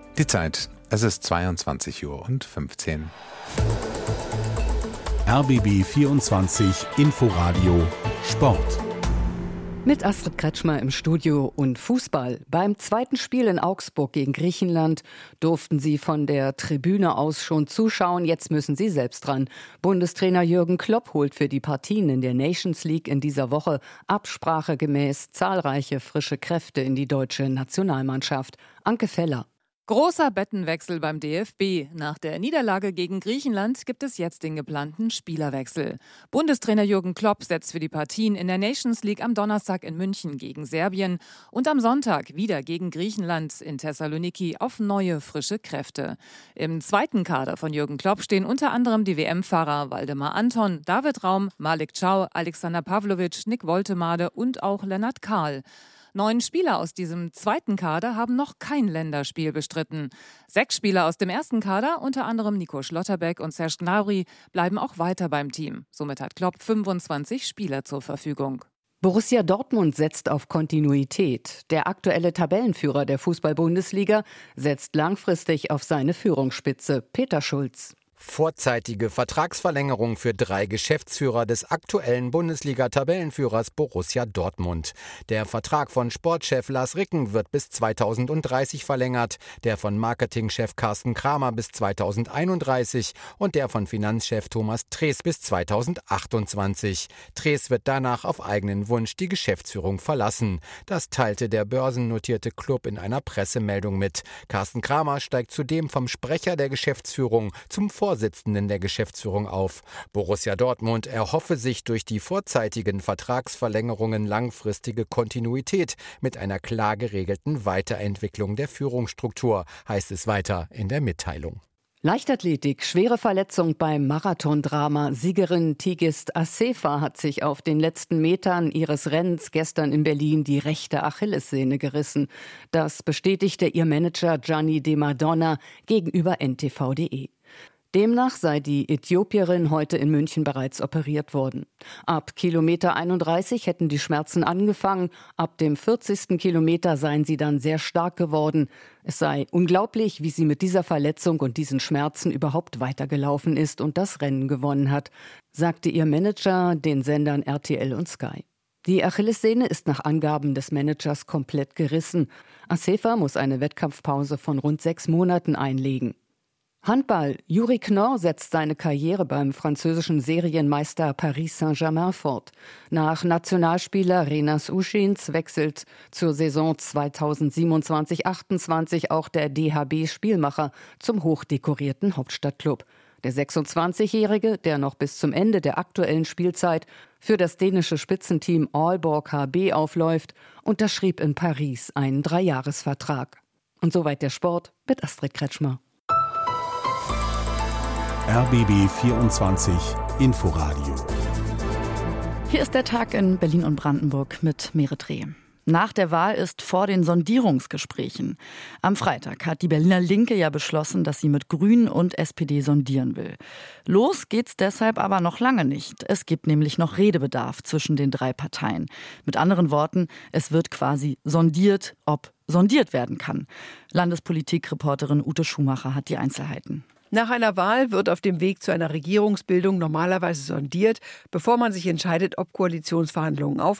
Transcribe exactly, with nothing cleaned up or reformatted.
Die Zeit, es ist zweiundzwanzig Uhr und fünfzehn. R B B vierundzwanzig Inforadio Sport. Mit Astrid Kretschmer im Studio und Fußball. Beim zweiten Spiel in Augsburg gegen Griechenland durften sie von der Tribüne aus schon zuschauen. Jetzt müssen sie selbst dran. Bundestrainer Jürgen Klopp holt für die Partien in der Nations League in dieser Woche absprachegemäß zahlreiche frische Kräfte in die deutsche Nationalmannschaft. Anke Feller. Großer Bettenwechsel beim D F B. Nach der Niederlage gegen Griechenland gibt es jetzt den geplanten Spielerwechsel. Bundestrainer Jürgen Klopp setzt für die Partien in der Nations League am Donnerstag in München gegen Serbien und am Sonntag wieder gegen Griechenland in Thessaloniki auf neue, frische Kräfte. Im zweiten Kader von Jürgen Klopp stehen unter anderem die W M-Fahrer Waldemar Anton, David Raum, Malik Chow, Alexander Pavlovic, Nick Woltemade und auch Lennart Kahl. Neun Spieler aus diesem zweiten Kader haben noch kein Länderspiel bestritten. Sechs Spieler aus dem ersten Kader, unter anderem Nico Schlotterbeck und Serge Gnabry, bleiben auch weiter beim Team. Somit hat Klopp fünfundzwanzig Spieler zur Verfügung. Borussia Dortmund setzt auf Kontinuität. Der aktuelle Tabellenführer der Fußball-Bundesliga setzt langfristig auf seine Führungsspitze, Peter Schulz. Vorzeitige Vertragsverlängerung für drei Geschäftsführer des aktuellen Bundesliga-Tabellenführers Borussia Dortmund. Der Vertrag von Sportchef Lars Ricken wird bis zweitausenddreißig verlängert, der von Marketingchef Carsten Kramer bis zweitausendeinunddreißig und der von Finanzchef Thomas Trees bis zweitausendachtundzwanzig. Trees wird danach auf eigenen Wunsch die Geschäftsführung verlassen. Das teilte der börsennotierte Club in einer Pressemeldung mit. Carsten Kramer steigt zudem vom Sprecher der Geschäftsführung zum Vorsitzenden Vorsitzenden der Geschäftsführung auf. Borussia Dortmund erhoffe sich durch die vorzeitigen Vertragsverlängerungen langfristige Kontinuität mit einer klar geregelten Weiterentwicklung der Führungsstruktur, heißt es weiter in der Mitteilung. Leichtathletik, schwere Verletzung beim Marathondrama. Siegerin Tigist Assefa hat sich auf den letzten Metern ihres Rennens gestern in Berlin die rechte Achillessehne gerissen. Das bestätigte ihr Manager Gianni De Madonna gegenüber N T V punkt de. Demnach sei die Äthiopierin heute in München bereits operiert worden. Ab Kilometer einunddreißig hätten die Schmerzen angefangen, ab dem vierzigsten Kilometer seien sie dann sehr stark geworden. Es sei unglaublich, wie sie mit dieser Verletzung und diesen Schmerzen überhaupt weitergelaufen ist und das Rennen gewonnen hat, sagte ihr Manager den Sendern R T L und Sky. Die Achillessehne ist nach Angaben des Managers komplett gerissen. Assefa muss eine Wettkampfpause von rund sechs Monaten einlegen. Handball. Juri Knorr setzt seine Karriere beim französischen Serienmeister Paris Saint-Germain fort. Nach Nationalspieler Renas Uschins wechselt zur Saison zweitausendsiebenundzwanzig achtundzwanzig auch der D H B-Spielmacher zum hochdekorierten Hauptstadtklub. Der sechsundzwanzigjährige, der noch bis zum Ende der aktuellen Spielzeit für das dänische Spitzenteam Aalborg H B aufläuft, unterschrieb in Paris einen Dreijahresvertrag. Und soweit der Sport mit Astrid Kretschmer. R B B vierundzwanzig Inforadio. Hier ist der Tag in Berlin und Brandenburg mit Merit Reh. Nach der Wahl ist vor den Sondierungsgesprächen. Am Freitag hat die Berliner Linke ja beschlossen, dass sie mit Grünen und S P D sondieren will. Los geht's deshalb aber noch lange nicht. Es gibt nämlich noch Redebedarf zwischen den drei Parteien. Mit anderen Worten, es wird quasi sondiert, ob sondiert werden kann. Landespolitikreporterin Ute Schumacher hat die Einzelheiten. Nach einer Wahl wird auf dem Weg zu einer Regierungsbildung normalerweise sondiert, bevor man sich entscheidet, ob Koalitionsverhandlungen aufgenommen